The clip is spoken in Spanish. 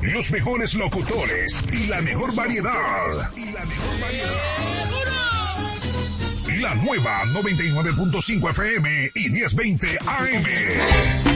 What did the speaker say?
Los mejores locutores y la mejor variedad. La nueva 99.5 FM y 1020 AM.